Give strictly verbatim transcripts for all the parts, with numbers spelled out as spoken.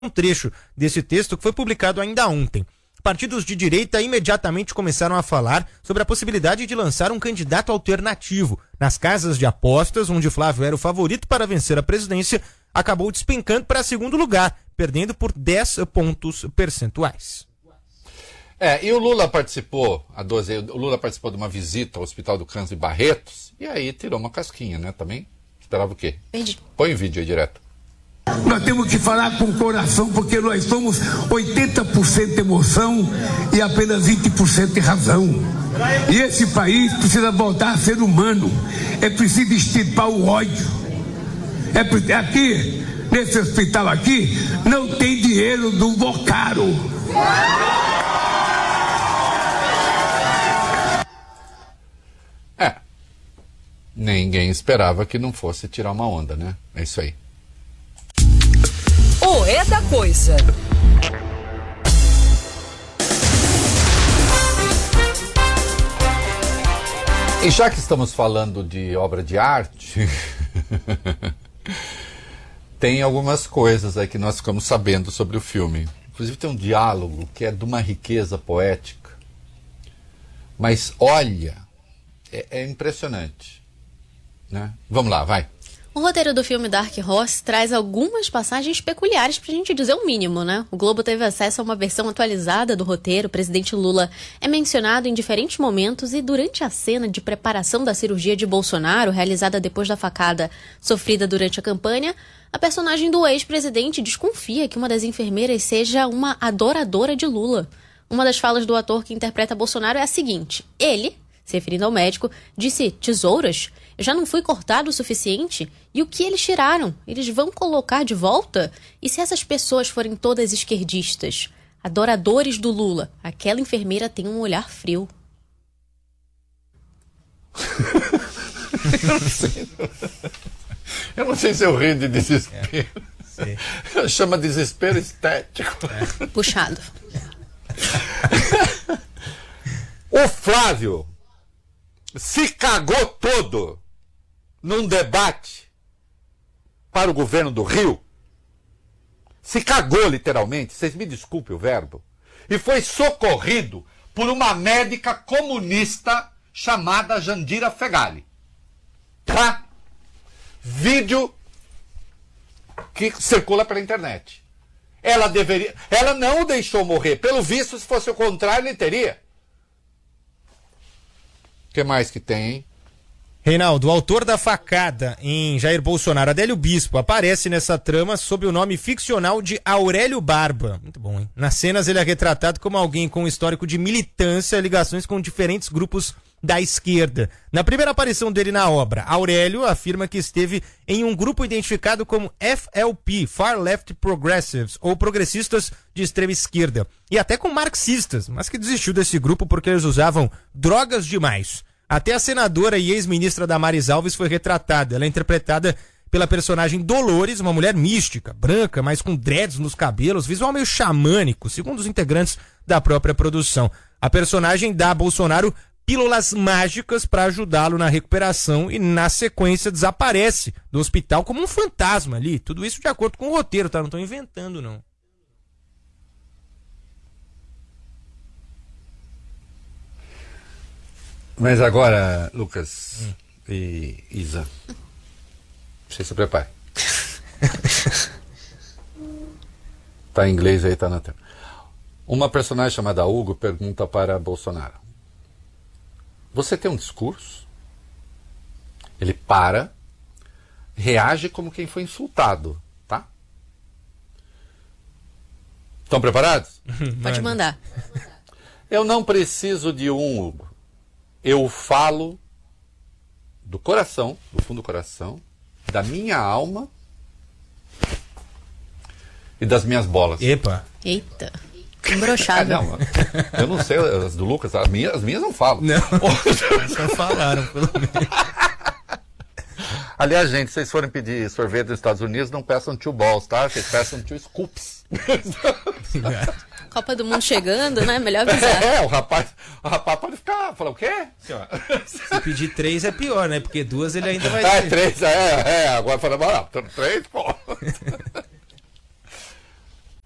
um trecho desse texto que foi publicado ainda ontem. Partidos de direita imediatamente começaram a falar sobre a possibilidade de lançar um candidato alternativo. Nas casas de apostas, onde Flávio era o favorito para vencer a presidência, acabou despencando para segundo lugar, perdendo por dez pontos percentuais. É, e o Lula participou, a doze, o Lula participou de uma visita ao Hospital do Câncer de Barretos, e aí tirou uma casquinha, né, também? Esperava o quê? Entendi. Põe o vídeo aí direto. Nós temos que falar com o coração, porque nós somos oitenta por cento emoção e apenas vinte por cento de razão. E esse país precisa voltar a ser humano. É preciso extirpar o ódio. É, aqui, nesse hospital aqui, não tem dinheiro do Vocaro. É. Ninguém esperava que não fosse tirar uma onda, né? É isso aí. O É da Coisa. E já que estamos falando de obra de arte, tem algumas coisas aí que nós ficamos sabendo sobre o filme. Inclusive tem um diálogo que é de uma riqueza poética. Mas olha, é, é impressionante, né? Vamos lá, vai. O roteiro do filme Dark Horse traz algumas passagens peculiares pra gente dizer o mínimo, né? O Globo teve acesso a uma versão atualizada do roteiro. O presidente Lula é mencionado em diferentes momentos e durante a cena de preparação da cirurgia de Bolsonaro, realizada depois da facada sofrida durante a campanha, a personagem do ex-presidente desconfia que uma das enfermeiras seja uma adoradora de Lula. Uma das falas do ator que interpreta Bolsonaro é a seguinte: ele, se referindo ao médico, disse: tesouras? Eu já não fui cortado o suficiente? E o que eles tiraram? Eles vão colocar de volta? E se essas pessoas forem todas esquerdistas, adoradores do Lula, aquela enfermeira tem um olhar frio. Eu não sei. Eu não sei se eu rio de desespero. É, chama desespero estético. É. Puxado. O Flávio se cagou todo num debate para o governo do Rio. Se cagou literalmente, vocês me desculpem o verbo, e foi socorrido por uma médica comunista chamada Jandira Fegali. Tá? Vídeo que circula pela internet. Ela deveria, ela não o deixou morrer. Pelo visto, se fosse o contrário, ele teria. O que mais que tem, hein? Reinaldo, o autor da facada em Jair Bolsonaro, Adélio Bispo, aparece nessa trama sob o nome ficcional de Aurélio Barba. Muito bom, hein? Nas cenas ele é retratado como alguém com um histórico de militância e ligações com diferentes grupos da esquerda. Na primeira aparição dele na obra, Aurélio afirma que esteve em um grupo identificado como F L P, Far Left Progressives, ou progressistas de extrema esquerda, e até com marxistas, mas que desistiu desse grupo porque eles usavam drogas demais. Até a senadora e ex-ministra Damares Alves foi retratada. Ela é interpretada pela personagem Dolores, uma mulher mística, branca, mas com dreads nos cabelos, visual meio xamânico, segundo os integrantes da própria produção. A personagem dá a Bolsonaro pílulas mágicas para ajudá-lo na recuperação e, na sequência, desaparece do hospital como um fantasma ali. Tudo isso de acordo com o roteiro, tá? Não estou inventando, não. Mas agora, Lucas hum. e Isa, você se prepare. Tá em inglês aí, tá na tela. Uma personagem chamada Hugo pergunta para Bolsonaro: você tem um discurso? Ele para, reage como quem foi insultado, tá? Estão preparados? Pode mandar. Eu não preciso de um, Hugo. Eu falo do coração, do fundo do coração, da minha alma e das minhas bolas. Epa! Eita! Embroxado. Ah, não, eu não sei as do Lucas, as minhas, as minhas não falam. Não, só falaram, pelo menos. Aliás, gente, se vocês forem pedir sorvete nos Estados Unidos, não peçam two balls, tá? Vocês peçam two scoops. Copa do Mundo chegando, né? Melhor avisar. É, o rapaz, o rapaz pode ficar, falar o quê? Se pedir três é pior, né? Porque duas ele ainda vai é, ter. Três, é, é, agora fala, ah, três, pô.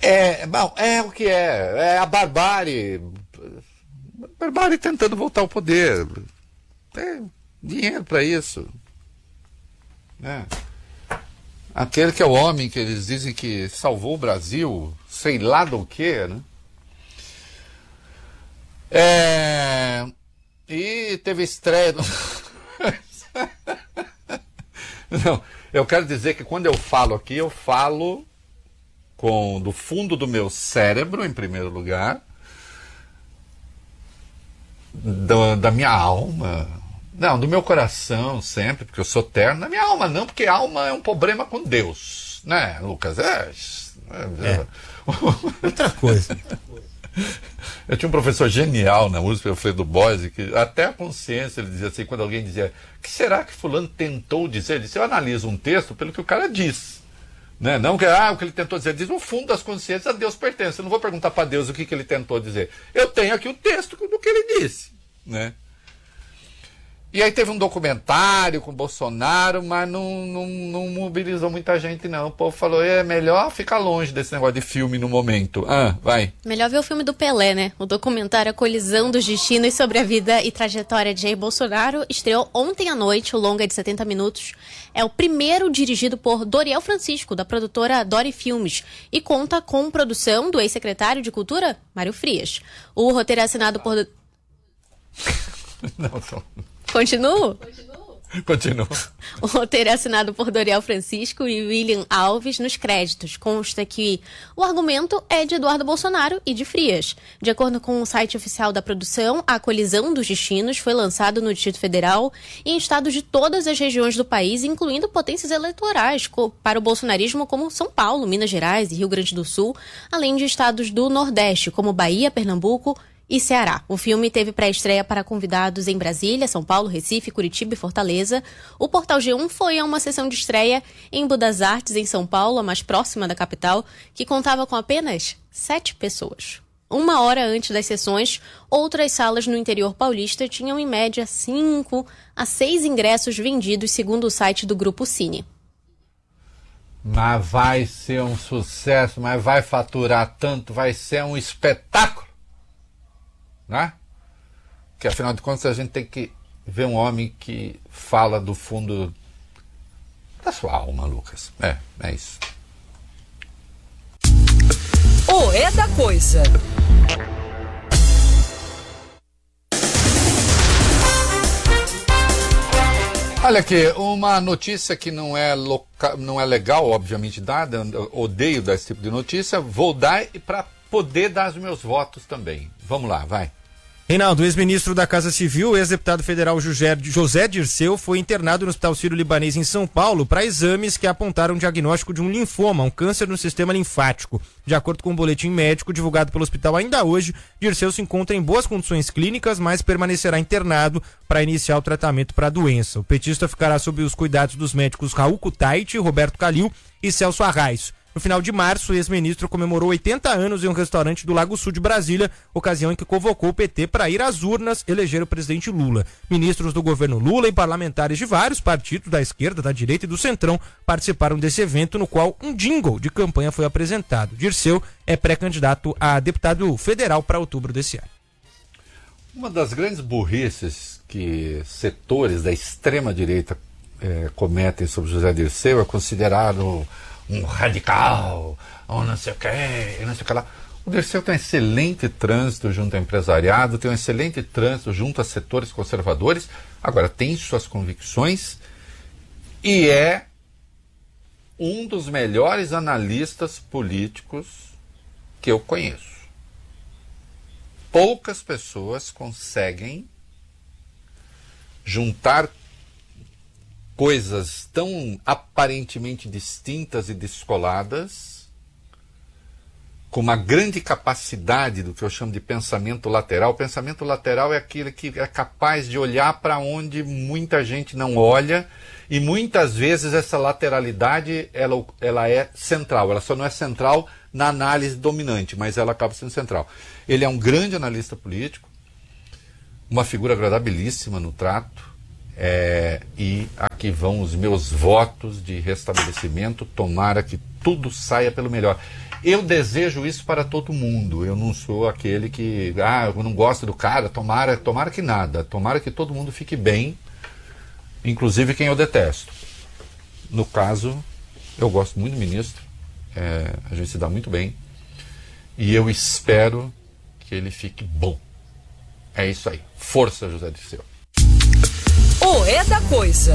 É, bom, é o que é. É a barbárie. Barbárie tentando voltar ao poder. Tem dinheiro para isso. É. Aquele que é o homem que eles dizem que salvou o Brasil, sei lá do que, né? É... E teve estreia... Não, eu quero dizer que quando eu falo aqui, eu falo com do fundo do meu cérebro, em primeiro lugar, do, da minha alma, não, do meu coração sempre, porque eu sou terno, da minha alma não, porque alma é um problema com Deus, né, Lucas? É, é. Outra coisa. Eu tinha um professor genial na U S P, Alfredo Boise, que até a consciência, ele dizia assim, quando alguém dizia, o que será que fulano tentou dizer? Ele disse, eu analiso um texto pelo que o cara diz. Né? Não que ah, o que ele tentou dizer, ele diz, no fundo das consciências a Deus pertence. Eu não vou perguntar para Deus o que, que ele tentou dizer. Eu tenho aqui o texto do que ele disse. Né? E aí teve um documentário com o Bolsonaro, mas não, não, não mobilizou muita gente, não. O povo falou, é melhor ficar longe desse negócio de filme no momento. Ah, vai. Melhor ver o filme do Pelé, né? O documentário A Colisão dos Destinos sobre a vida e trajetória de Jair Bolsonaro estreou ontem à noite, o longa de setenta minutos. É o primeiro dirigido por Doriel Francisco, da produtora Dori Filmes, e conta com produção do ex-secretário de Cultura, Mário Frias. O roteiro é assinado por... Não, não. Continuo? Continua. O roteiro é assinado por Doriel Francisco e William Alves nos créditos. Consta que o argumento é de Eduardo Bolsonaro e de Frias. De acordo com o site oficial da produção, A Colisão dos Destinos foi lançado no Distrito Federal e em estados de todas as regiões do país, incluindo potências eleitorais para o bolsonarismo como São Paulo, Minas Gerais e Rio Grande do Sul, além de estados do Nordeste, como Bahia, Pernambuco e Ceará. O filme teve pré-estreia para convidados em Brasília, São Paulo, Recife, Curitiba e Fortaleza. O Portal G um foi a uma sessão de estreia em Budas Artes, em São Paulo, a mais próxima da capital, que contava com apenas sete pessoas. Uma hora antes das sessões, outras salas no interior paulista tinham em média cinco a seis ingressos vendidos, segundo o site do Grupo Cine. Mas vai ser um sucesso, mas vai faturar tanto, vai ser um espetáculo. Né? Que afinal de contas a gente tem que ver um homem que fala do fundo da sua alma, Lucas. É, é isso. O É da Coisa. Olha aqui, uma notícia que não é, loca... não é legal, obviamente dada, eu odeio dar esse tipo de notícia, vou dar para poder dar os meus votos também. Vamos lá, vai. Reinaldo, ex-ministro da Casa Civil, ex-deputado federal José Dirceu, foi internado no Hospital Sírio-Libanês em São Paulo para exames que apontaram o diagnóstico de um linfoma, um câncer no sistema linfático. De acordo com um boletim médico divulgado pelo hospital ainda hoje, Dirceu se encontra em boas condições clínicas, mas permanecerá internado para iniciar o tratamento para a doença. O petista ficará sob os cuidados dos médicos Raul Kutaiti, Roberto Calil e Celso Arraes. No final de março, o ex-ministro comemorou oitenta anos em um restaurante do Lago Sul de Brasília, ocasião em que convocou o P T para ir às urnas eleger o presidente Lula. Ministros do governo Lula e parlamentares de vários partidos da esquerda, da direita e do centrão participaram desse evento, no qual um jingle de campanha foi apresentado. Dirceu é pré-candidato a deputado federal para outubro desse ano. Uma das grandes burrices que setores da extrema-direita eh, cometem sobre José Dirceu é considerado um radical, ou não sei o que, não sei o que lá. O Dirceu tem um excelente trânsito junto ao empresariado, tem um excelente trânsito junto a setores conservadores, agora tem suas convicções e é um dos melhores analistas políticos que eu conheço. Poucas pessoas conseguem juntar coisas tão aparentemente distintas e descoladas, com uma grande capacidade do que eu chamo de pensamento lateral. O pensamento lateral é aquele que é capaz de olhar para onde muita gente não olha, e muitas vezes essa lateralidade ela, ela é central, ela só não é central na análise dominante, mas ela acaba sendo central. Ele é um grande analista político, uma figura agradabilíssima no trato, É, e aqui vão os meus votos de restabelecimento, tomara que tudo saia pelo melhor. Eu desejo isso para todo mundo. Eu não sou aquele que, ah, eu não gosto do cara, tomara, tomara que nada. Tomara que todo mundo fique bem, inclusive quem eu detesto. No caso, eu gosto muito do ministro, é, a gente se dá muito bem, e eu espero que ele fique bom. É isso aí. Força, José Dirceu. O É da Coisa.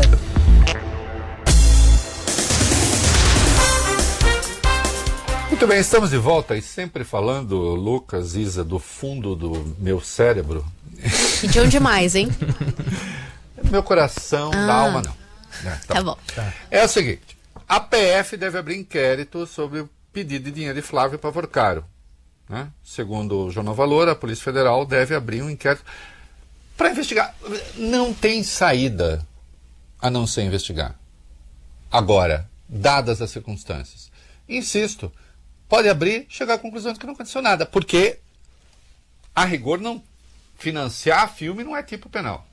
Muito bem, estamos de volta e sempre falando, Lucas, Isa, do fundo do meu cérebro. E de onde mais, hein? Meu coração, Ah. da alma não. É, Tá bom. É o seguinte, a P F deve abrir inquérito sobre o pedido de dinheiro de Flávio Pavorcaro. Né? Segundo o Jornal Valor, a Polícia Federal deve abrir um inquérito para investigar. Não tem saída a não ser investigar. Agora, dadas as circunstâncias. Insisto, pode abrir, chegar à conclusão de que não aconteceu nada, porque, a rigor, não financiar filme não é tipo penal.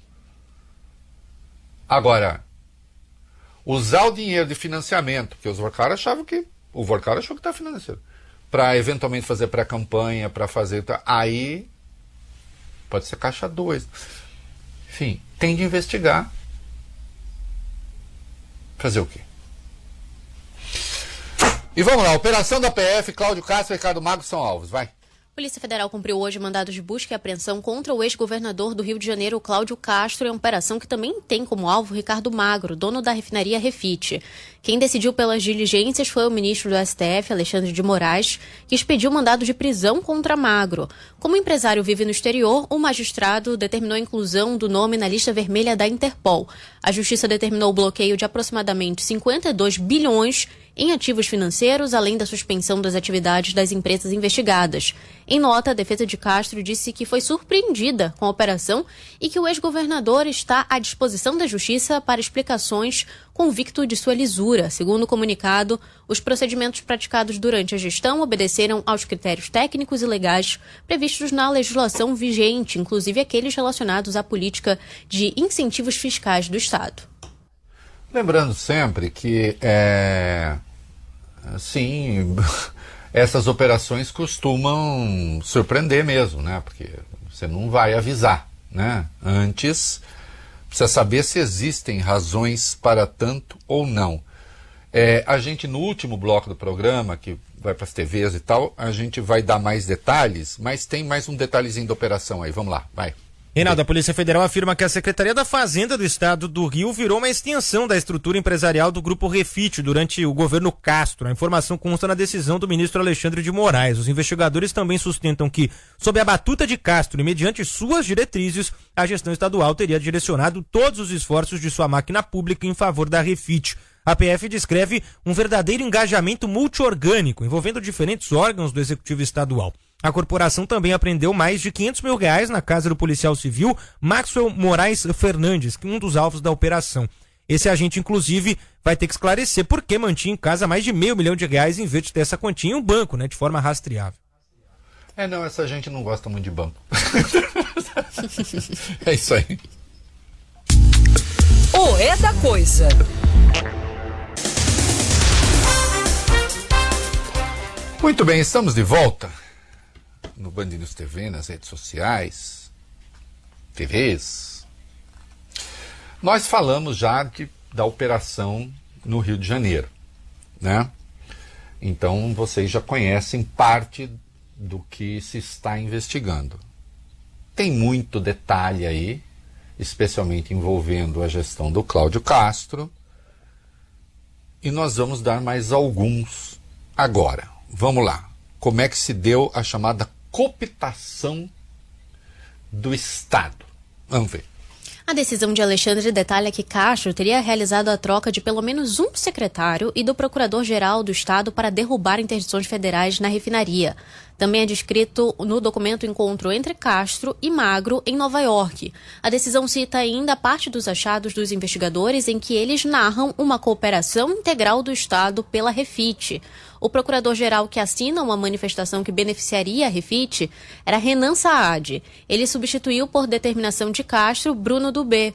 Agora, usar o dinheiro de financiamento, que os Vorcaro achavam que, o Vorcaro achou que está financiando, para eventualmente fazer pré-campanha, para fazer, aí pode ser caixa dois. Enfim, tem de investigar. Fazer o quê? E vamos lá, operação da P F, Cláudio Castro e Ricardo Magro são alvos, vai. A Polícia Federal cumpriu hoje mandado de busca e apreensão contra o ex-governador do Rio de Janeiro, Cláudio Castro, em uma operação que também tem como alvo Ricardo Magro, dono da refinaria Refit. Quem decidiu pelas diligências foi o ministro do S T F, Alexandre de Moraes, que expediu mandado de prisão contra Magro. Como o empresário vive no exterior, o magistrado determinou a inclusão do nome na lista vermelha da Interpol. A Justiça determinou o bloqueio de aproximadamente cinquenta e dois bilhões em ativos financeiros, além da suspensão das atividades das empresas investigadas. Em nota, a defesa de Castro disse que foi surpreendida com a operação e que o ex-governador está à disposição da Justiça para explicações, convicto de sua lisura. Segundo o comunicado, os procedimentos praticados durante a gestão obedeceram aos critérios técnicos e legais previstos na legislação vigente, inclusive aqueles relacionados à política de incentivos fiscais do Estado. Lembrando sempre que, é, sim, essas operações costumam surpreender mesmo, né? Porque você não vai avisar, né? Antes, precisa saber se existem razões para tanto ou não. É, a gente, no último bloco do programa, que vai para as T Vs e tal, a gente vai dar mais detalhes, mas tem mais um detalhezinho da operação aí. Vamos lá, vai. Reinaldo, a Polícia Federal afirma que a Secretaria da Fazenda do Estado do Rio virou uma extensão da estrutura empresarial do Grupo Refit durante o governo Castro. A informação consta na decisão do ministro Alexandre de Moraes. Os investigadores também sustentam que, sob a batuta de Castro e mediante suas diretrizes, a gestão estadual teria direcionado todos os esforços de sua máquina pública em favor da Refit. A P F descreve um verdadeiro engajamento multiorgânico, envolvendo diferentes órgãos do Executivo Estadual. A corporação também apreendeu mais de quinhentos mil reais na casa do policial civil Maxwell Moraes Fernandes, um dos alvos da operação. Esse agente, inclusive, vai ter que esclarecer por que mantinha em casa mais de meio milhão de reais em vez de ter essa quantia em um banco, né, de forma rastreável. É, não, essa gente não gosta muito de banco. É isso aí. O É da Coisa. Muito bem, estamos de volta no Band News T V, nas redes sociais, T Vs. Nós falamos já de, da operação no Rio de Janeiro, né? Então vocês já conhecem parte do que se está investigando. Tem muito detalhe aí, especialmente envolvendo a gestão do Cláudio Castro, e nós vamos dar mais alguns agora. Vamos lá. Como é que se deu a chamada cooptação do Estado? Vamos ver. A decisão de Alexandre detalha que Castro teria realizado a troca de pelo menos um secretário e do procurador-geral do Estado para derrubar interdições federais na refinaria. Também é descrito no documento o encontro entre Castro e Magro em Nova York. A decisão cita ainda parte dos achados dos investigadores em que eles narram uma cooperação integral do Estado pela Refit. O procurador-geral que assina uma manifestação que beneficiaria a Refit era Renan Saad. Ele substituiu por determinação de Castro Bruno Dubé.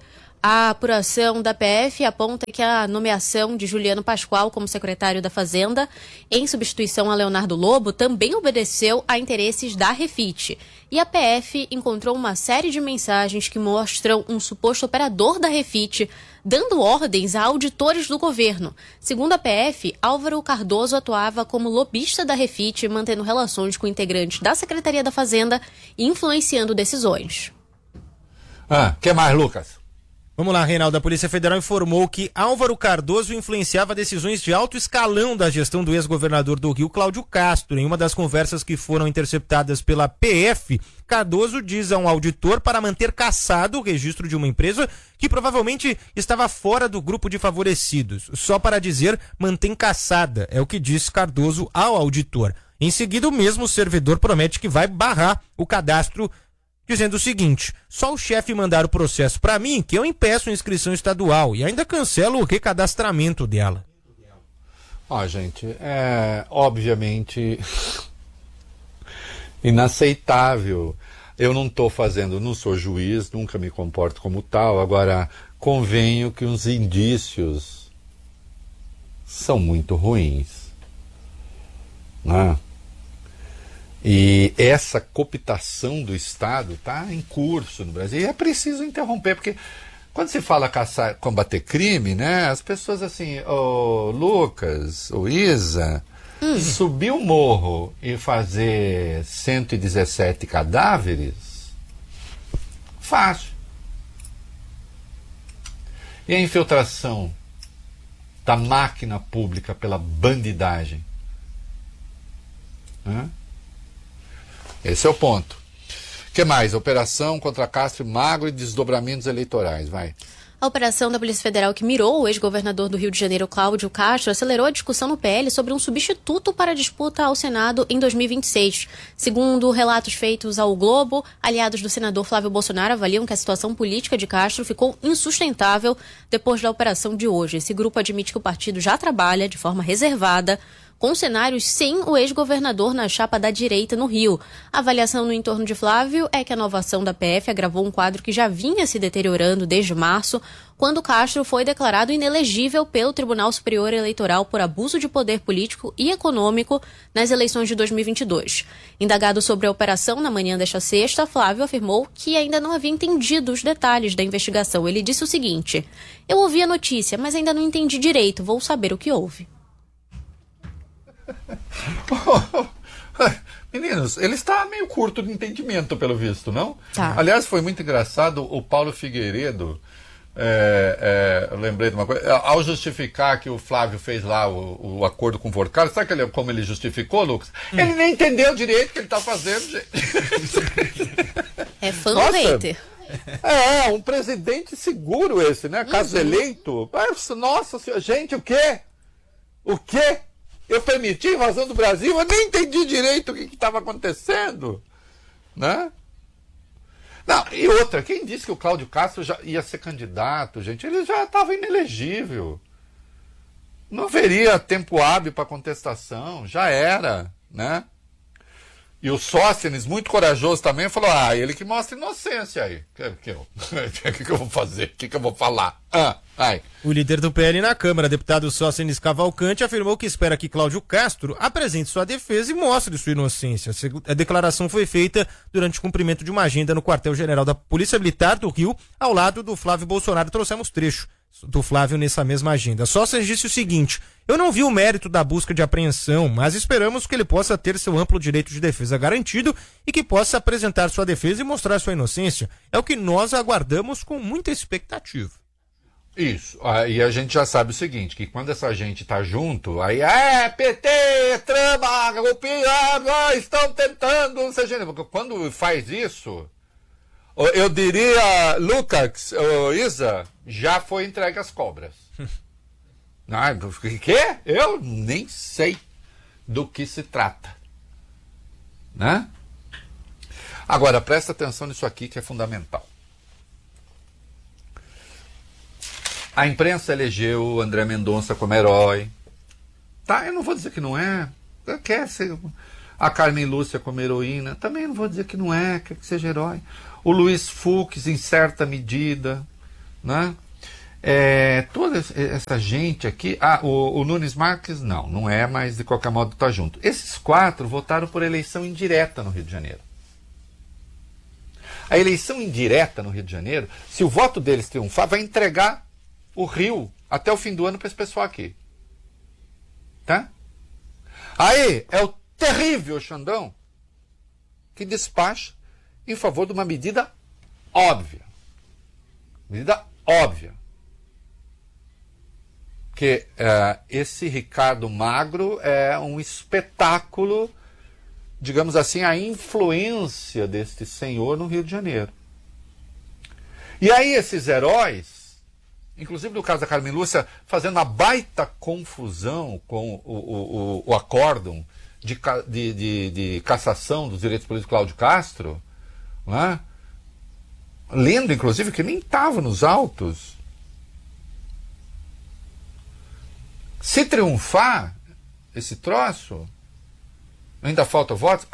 A apuração da P F aponta que a nomeação de Juliano Pascoal como secretário da Fazenda, em substituição a Leonardo Lobo, também obedeceu a interesses da Refit. E a P F encontrou uma série de mensagens que mostram um suposto operador da Refit dando ordens a auditores do governo. Segundo a P F, Álvaro Cardoso atuava como lobista da Refit, mantendo relações com integrantes da Secretaria da Fazenda e influenciando decisões. Ah, que mais, Lucas? Vamos lá, Reinaldo. A Polícia Federal informou que Álvaro Cardoso influenciava decisões de alto escalão da gestão do ex-governador do Rio, Cláudio Castro. Em uma das conversas que foram interceptadas pela P F, Cardoso diz a um auditor para manter cassado o registro de uma empresa que provavelmente estava fora do grupo de favorecidos. Só para dizer, mantém cassada, é o que disse Cardoso ao auditor. Em seguida, o mesmo servidor promete que vai barrar o cadastro, dizendo o seguinte: só o chefe mandar o processo para mim que eu impeço a inscrição estadual e ainda cancelo o recadastramento dela. Ó, oh, gente, é obviamente inaceitável. Eu não estou fazendo, não sou juiz, nunca me comporto como tal. Agora, convenho que os indícios são muito ruins, né? E essa cooptação do Estado está em curso no Brasil. E é preciso interromper, porque quando se fala caçar, combater crime, né, as pessoas assim, ô Lucas, ô Isa, hum. subir o morro e fazer cento e dezessete cadáveres, fácil. E a infiltração da máquina pública pela bandidagem? Hã? Esse é o ponto. O que mais? Operação contra Castro e Magro e desdobramentos eleitorais. Vai. A operação da Polícia Federal que mirou o ex-governador do Rio de Janeiro, Cláudio Castro, acelerou a discussão no P L sobre um substituto para a disputa ao Senado em dois mil e vinte e seis. Segundo relatos feitos ao Globo, aliados do senador Flávio Bolsonaro avaliam que a situação política de Castro ficou insustentável depois da operação de hoje. Esse grupo admite que o partido já trabalha de forma reservada com cenários sem o ex-governador na chapa da direita no Rio. A avaliação no entorno de Flávio é que a inovação da P F agravou um quadro que já vinha se deteriorando desde março, quando Castro foi declarado inelegível pelo Tribunal Superior Eleitoral por abuso de poder político e econômico nas eleições de dois mil e vinte e dois. Indagado sobre a operação na manhã desta sexta, Flávio afirmou que ainda não havia entendido os detalhes da investigação. Ele disse o seguinte: eu ouvi a notícia, mas ainda não entendi direito, vou saber o que houve. Meninos, ele está meio curto de entendimento, pelo visto, não? Tá. Aliás, foi muito engraçado o Paulo Figueiredo, é, é, eu lembrei de uma coisa, ao justificar que o Flávio fez lá o, o acordo com o Vorcado, sabe que ele, como ele justificou, Lucas? Hum. Ele nem entendeu direito o que ele está fazendo, gente. É fã ou hater? É, um presidente seguro esse, né? Caso uhum. eleito. Nossa senhora, gente, o quê? O quê? Eu permiti a invasão do Brasil, eu nem entendi direito o que estava acontecendo, né? Não, e outra, quem disse que o Cláudio Castro já ia ser candidato, gente? Ele já estava inelegível. Não haveria tempo hábil para contestação, já era, né? E o Sóstenes, muito corajoso também, falou: ah, ele que mostra inocência aí. O que, que, eu, que, que eu vou fazer? O que, que eu vou falar? Ah, ai. O líder do P L na Câmara, deputado Sóstenes Cavalcante, afirmou que espera que Cláudio Castro apresente sua defesa e mostre sua inocência. A declaração foi feita durante o cumprimento de uma agenda no quartel-general da Polícia Militar do Rio, ao lado do Flávio Bolsonaro. Trouxemos trecho do Flávio nessa mesma agenda. Sóstenes disse o seguinte: eu não vi o mérito da busca de apreensão, mas esperamos que ele possa ter seu amplo direito de defesa garantido e que possa apresentar sua defesa e mostrar sua inocência. É o que nós aguardamos com muita expectativa. Isso, e a gente já sabe o seguinte, que quando essa gente tá junto, aí é P T, trama, golpeando, estão tentando, seja, porque quando faz isso, eu diria, Lucas, Isa, já foi entregue às cobras. O quê? Eu nem sei do que se trata, né? Agora, presta atenção nisso aqui que é fundamental. A imprensa elegeu André Mendonça como herói. Tá, eu não vou dizer que não é. Quer ser a Carmen Lúcia como heroína. Também não vou dizer que não é, quer que seja herói. O Luiz Fux, em certa medida, né? É, toda essa gente aqui, ah, o, o Nunes Marques não, não é, mas de qualquer modo está junto. Esses quatro votaram por eleição indireta no Rio de Janeiro. A eleição indireta no Rio de Janeiro, se o voto deles triunfar, vai entregar o Rio até o fim do ano para esse pessoal aqui. Tá? Aí é o terrível Xandão que despacha em favor de uma medida óbvia. Medida óbvia. Que uh, esse Ricardo Magro é um espetáculo, digamos assim, a influência deste senhor no Rio de Janeiro. E aí esses heróis, inclusive no caso da Carmen Lúcia, fazendo uma baita confusão com o, o, o, o acórdão de, de, de, de cassação dos direitos políticos Cláudio Castro, né? Lendo, inclusive, que nem estava nos autos. Se triunfar esse troço, ainda falta votos,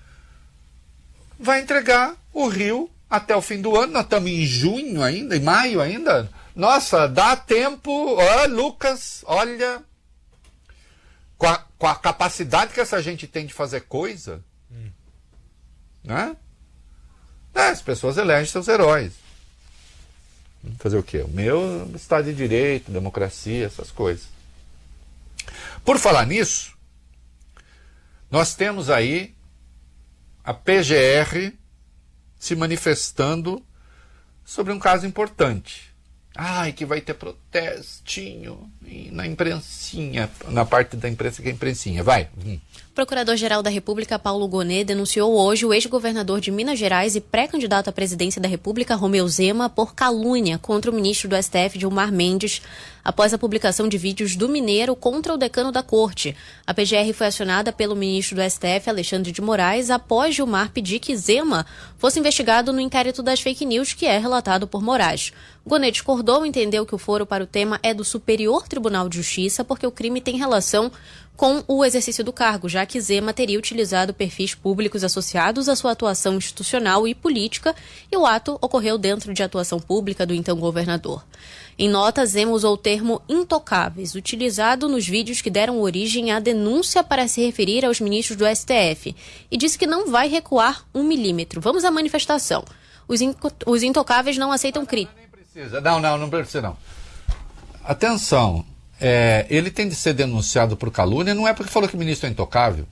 vai entregar o Rio até o fim do ano. Nós estamos em junho ainda, em maio ainda. Nossa, dá tempo. Ó, Lucas, olha, com a, com a capacidade que essa gente tem de fazer coisa, hum. né? É, as pessoas elegem seus heróis. Fazer o quê? O meu Estado de Direito, democracia, essas coisas. Por falar nisso, nós temos aí a P G R se manifestando sobre um caso importante. Ai, que vai ter protestinho na imprensinha, na parte da imprensa que é imprensinha. Vai. Hum. O Procurador-Geral da República, Paulo Gonet, denunciou hoje o ex-governador de Minas Gerais e pré-candidato à presidência da República, Romeu Zema, por calúnia contra o ministro do S T F, Gilmar Mendes, após a publicação de vídeos do mineiro contra o decano da corte. A P G R foi acionada pelo ministro do S T F, Alexandre de Moraes, após Gilmar pedir que Zema fosse investigado no inquérito das fake news que é relatado por Moraes. Gonet discordou e entendeu que o foro para o tema é do Superior Tribunal de Justiça, porque o crime tem relação com o exercício do cargo, já que Zema teria utilizado perfis públicos associados à sua atuação institucional e política, e o ato ocorreu dentro de atuação pública do então governador. Em nota, Zema usou o termo intocáveis, utilizado nos vídeos que deram origem à denúncia para se referir aos ministros do S T F, e disse que não vai recuar um milímetro. Vamos à manifestação. Os, in- os intocáveis não aceitam crítica. Não, não, não precisa não. Atenção, é, ele tem de ser denunciado por calúnia, não é porque falou que o ministro é intocável.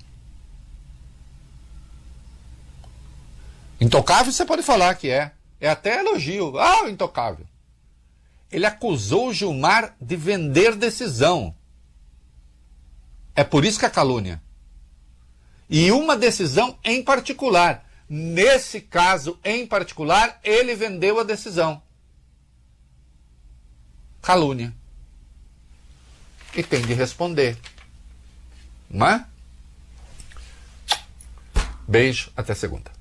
Intocável você pode falar que é. É até elogio. Ah, o intocável. Ele acusou o Gilmar de vender decisão. É por isso que é calúnia. E uma decisão em particular. Nesse caso em particular, ele vendeu a decisão. Calúnia. E tem de responder. Não é? Beijo, até segunda.